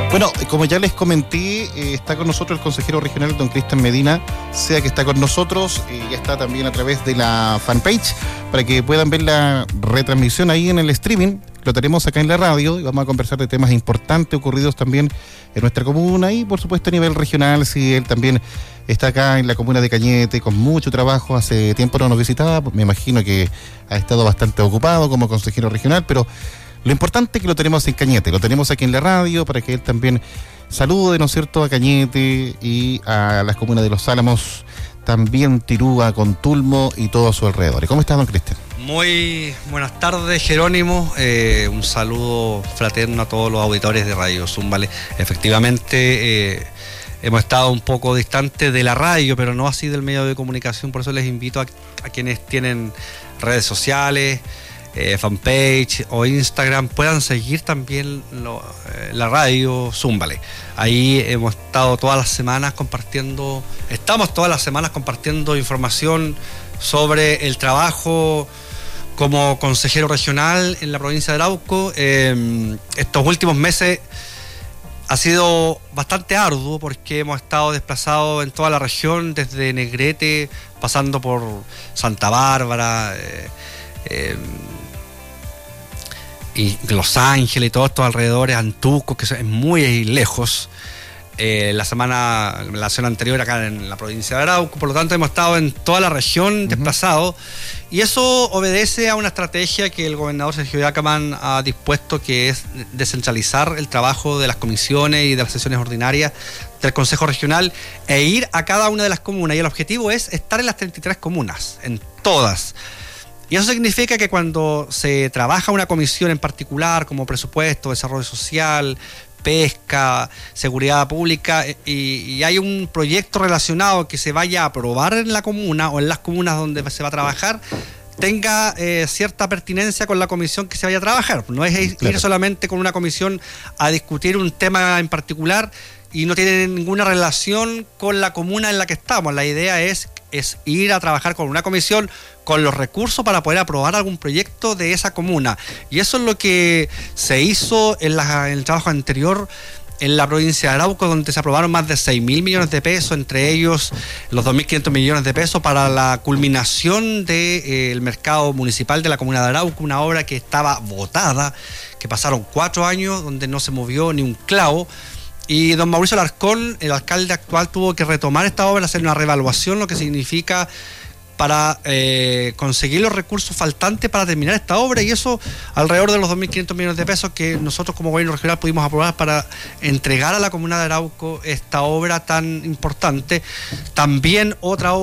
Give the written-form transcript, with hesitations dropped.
Bueno, como ya les comenté, está con nosotros el consejero regional, don Cristian Medina, sea que está con nosotros, ya está también a través de la fanpage, para que puedan ver la retransmisión ahí en el streaming. Lo tenemos acá en la radio y vamos a conversar de temas importantes ocurridos también en nuestra comuna y por supuesto a nivel regional. Si él también está acá en la comuna de Cañete con mucho trabajo, hace tiempo no nos visitaba, me imagino que ha estado bastante ocupado como consejero regional, pero lo importante es que lo tenemos en Cañete, lo tenemos aquí en la radio para que él también salude, ¿no es cierto?, a Cañete y a las comunas de Los Álamos, también Tirúa, Contulmo y todo a su alrededor. ¿Cómo estás, don Cristian? Muy buenas tardes, Jerónimo. Un saludo fraterno a todos los auditores de Radio Zúmbale. Efectivamente, hemos estado un poco distantes de la radio, pero no así del medio de comunicación. Por eso les invito a quienes tienen redes sociales, fanpage o Instagram, puedan seguir también la radio Zúmbale. Ahí hemos estado todas las semanas compartiendo, estamos todas las semanas compartiendo información sobre el trabajo como consejero regional en la provincia de Arauco. Estos últimos meses ha sido bastante arduo porque hemos estado desplazados en toda la región, desde Negrete, pasando por Santa Bárbara, y Los Ángeles y todos estos alrededores, Antuco, que es muy lejos. La semana anterior acá en la provincia de Arauco, por lo tanto hemos estado en toda la región desplazados, y eso obedece a una estrategia que el gobernador Sergio Yacamán ha dispuesto, que es descentralizar el trabajo de las comisiones y de las sesiones ordinarias del Consejo Regional e ir a cada una de las comunas, y el objetivo es estar en las 33 comunas, en todas. Y eso significa que cuando se trabaja una comisión en particular, como presupuesto, desarrollo social, pesca, seguridad pública, y hay un proyecto relacionado que se vaya a aprobar en la comuna o en las comunas donde se va a trabajar, tenga cierta pertinencia con la comisión que se vaya a trabajar. No es ir solamente con una comisión a discutir un tema en particular y no tiene ninguna relación con la comuna en la que estamos. La idea es ir a trabajar con una comisión con los recursos para poder aprobar algún proyecto de esa comuna. Y eso es lo que se hizo en el trabajo anterior en la provincia de Arauco, donde se aprobaron más de 6.000 millones de pesos, entre ellos los 2.500 millones de pesos para la culminación del mercado municipal de la comuna de Arauco, una obra que estaba botada, que pasaron 4 años donde no se movió ni un clavo. Y don Mauricio Alarcón, el alcalde actual, tuvo que retomar esta obra, hacer una reevaluación, lo que significa para conseguir los recursos faltantes para terminar esta obra, y eso alrededor de los 2.500 millones de pesos que nosotros como gobierno regional pudimos aprobar para entregar a la comuna de Arauco esta obra tan importante. También otra obra